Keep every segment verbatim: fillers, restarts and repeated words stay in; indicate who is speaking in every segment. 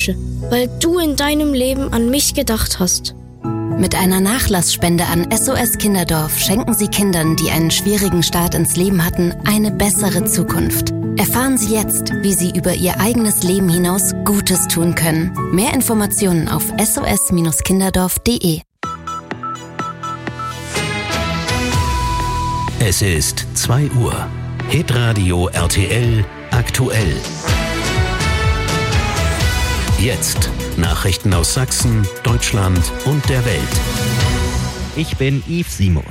Speaker 1: Flasche, weil du in deinem Leben an mich gedacht hast.
Speaker 2: Mit einer Nachlassspende an S O S Kinderdorf schenken Sie Kindern, die einen schwierigen Start ins Leben hatten, eine bessere Zukunft. Erfahren Sie jetzt, wie Sie über Ihr eigenes Leben hinaus Gutes tun können. Mehr Informationen auf s o s kinderdorf punkt d e.
Speaker 3: Es ist zwei Uhr. Hitradio R T L aktuell. Jetzt Nachrichten aus Sachsen, Deutschland und der Welt.
Speaker 4: Ich bin Yves Simon.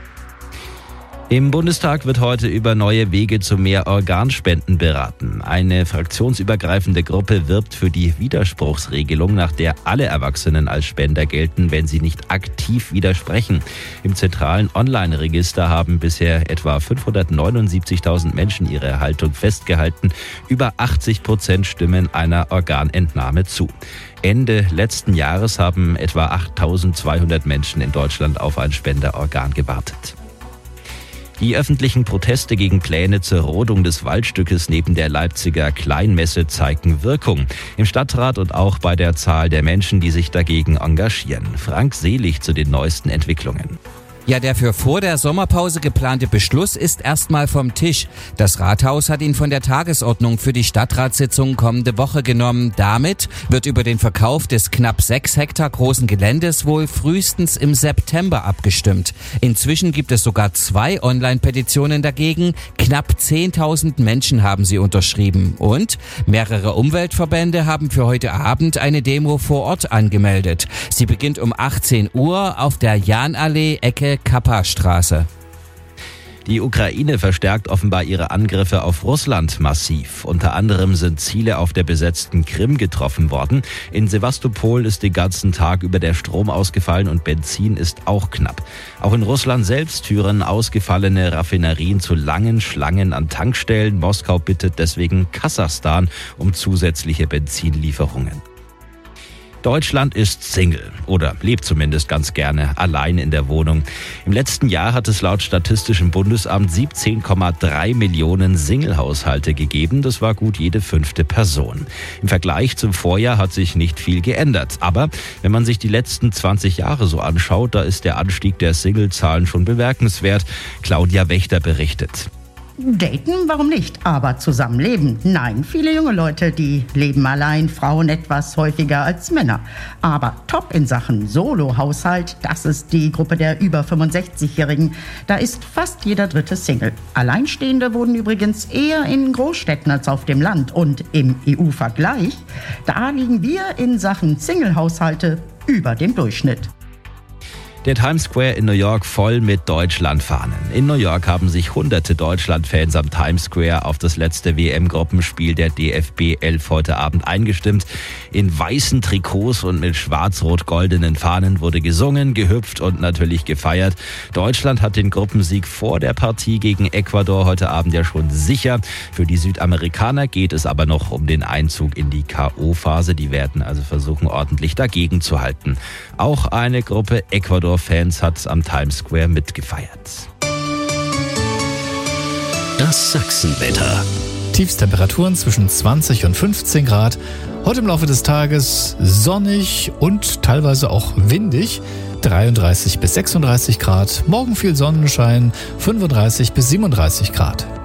Speaker 4: Im Bundestag wird heute über neue Wege zu mehr Organspenden beraten. Eine fraktionsübergreifende Gruppe wirbt für die Widerspruchsregelung, nach der alle Erwachsenen als Spender gelten, wenn sie nicht aktiv widersprechen. Im zentralen Online-Register haben bisher etwa fünfhundertneunundsiebzigtausend Menschen ihre Haltung festgehalten. Über achtzig Prozent stimmen einer Organentnahme zu. Ende letzten Jahres haben etwa achttausendzweihundert Menschen in Deutschland auf ein Spenderorgan gewartet. Die öffentlichen Proteste gegen Pläne zur Rodung des Waldstückes neben der Leipziger Kleinmesse zeigen Wirkung. Im Stadtrat und auch bei der Zahl der Menschen, die sich dagegen engagieren. Frank Selig zu den neuesten Entwicklungen.
Speaker 5: Ja, der für vor der Sommerpause geplante Beschluss ist erstmal vom Tisch. Das Rathaus hat ihn von der Tagesordnung für die Stadtratssitzung kommende Woche genommen. Damit wird über den Verkauf des knapp sechs Hektar großen Geländes wohl frühestens im September abgestimmt. Inzwischen gibt es sogar zwei Online-Petitionen dagegen. Knapp zehntausend Menschen haben sie unterschrieben. Und mehrere Umweltverbände haben für heute Abend eine Demo vor Ort angemeldet. Sie beginnt um achtzehn Uhr auf der Jahnallee, Ecke Kappa-Straße.
Speaker 4: Die Ukraine verstärkt offenbar ihre Angriffe auf Russland massiv. Unter anderem sind Ziele auf der besetzten Krim getroffen worden. In Sewastopol ist den ganzen Tag über der Strom ausgefallen und Benzin ist auch knapp. Auch in Russland selbst führen ausgefallene Raffinerien zu langen Schlangen an Tankstellen. Moskau bittet deswegen Kasachstan um zusätzliche Benzinlieferungen. Deutschland ist Single oder lebt zumindest ganz gerne allein in der Wohnung. Im letzten Jahr hat es laut Statistischem Bundesamt siebzehn Komma drei Millionen Single-Haushalte gegeben. Das war gut jede fünfte Person. Im Vergleich zum Vorjahr hat sich nicht viel geändert. Aber wenn man sich die letzten zwanzig Jahre so anschaut, da ist der Anstieg der Single-Zahlen schon bemerkenswert. Claudia Wächter berichtet.
Speaker 6: Daten, warum nicht? Aber zusammenleben? Nein, viele junge Leute, die leben allein, Frauen etwas häufiger als Männer. Aber top in Sachen Solo-Haushalt, das ist die Gruppe der über fünfundsechzigjährigen. Da ist fast jeder dritte Single. Alleinstehende wurden übrigens eher in Großstädten als auf dem Land. Und im E U-Vergleich, da liegen wir in Sachen Single-Haushalte über dem Durchschnitt.
Speaker 4: Der Times Square in New York voll mit Deutschlandfahnen. In New York haben sich hunderte Deutschland-Fans am Times Square auf das letzte W M-Gruppenspiel der D F B elf heute Abend eingestimmt. In weißen Trikots und mit schwarz-rot-goldenen Fahnen wurde gesungen, gehüpft und natürlich gefeiert. Deutschland hat den Gruppensieg vor der Partie gegen Ecuador heute Abend ja schon sicher. Für die Südamerikaner geht es aber noch um den Einzug in die K O-Phase. Die werden also versuchen, ordentlich dagegen zu halten. Auch eine Gruppe Ecuador Fans hat am Times Square mitgefeiert.
Speaker 3: Das Sachsenwetter.
Speaker 7: Tiefstemperaturen zwischen zwanzig und fünfzehn Grad. Heute im Laufe des Tages sonnig und teilweise auch windig. dreiunddreißig bis sechsunddreißig Grad. Morgen viel Sonnenschein. fünfunddreißig bis siebenunddreißig Grad.